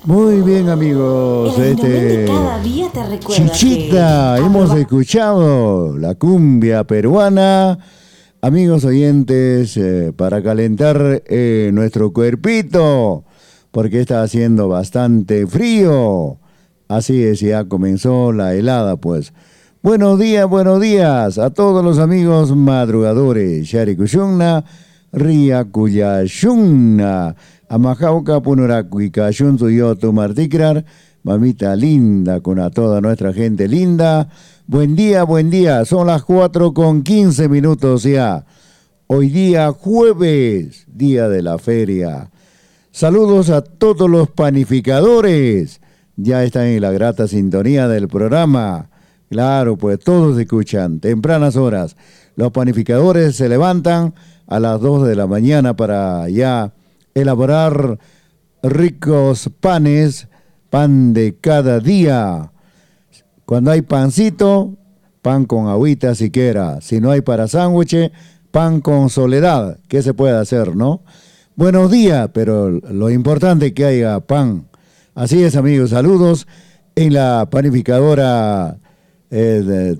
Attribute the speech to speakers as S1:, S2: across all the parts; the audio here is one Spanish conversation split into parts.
S1: Muy bien, amigos.
S2: Cada día te recuerda
S1: Chichita,
S2: que...
S1: hemos escuchado la cumbia peruana. Amigos oyentes, para calentar nuestro cuerpito, porque está haciendo bastante frío. Así es, ya comenzó la helada, pues. Buenos días a todos los amigos madrugadores. Sharikushunna, Riakuyashunna, Amajauca, Punuracuica, Shunzuyoto, Marticrar, mamita linda, con a toda nuestra gente linda. Buen día, son las 4:15 ya. Hoy día jueves, día de la feria. Saludos a todos los panificadores. Ya están en la grata sintonía del programa. Claro, pues todos escuchan, tempranas horas. Los panificadores se levantan a las 2 de la mañana para ya elaborar ricos panes, pan de cada día. Cuando hay pancito, pan con agüita siquiera. Si no hay para sándwich, pan con soledad. ¿Qué se puede hacer, no? Buenos días, pero lo importante es que haya pan. Así es, amigos, saludos en la panificadora, en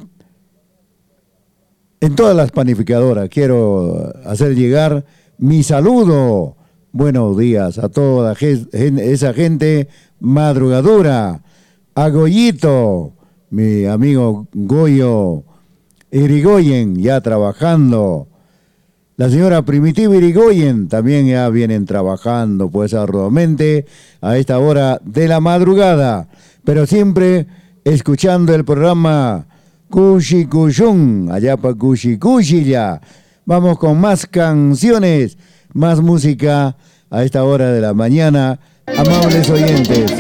S1: todas las panificadoras. Quiero hacer llegar mi saludo. Buenos días a toda esa gente madrugadora. A Goyito, mi amigo Goyo Irigoyen, ya trabajando. La señora Primitiva Irigoyen también ya vienen trabajando pues arduamente a esta hora de la madrugada, pero siempre escuchando el programa Cushicuyun, allá para Cushicuyilla. Vamos con más canciones, más música a esta hora de la mañana, amables oyentes.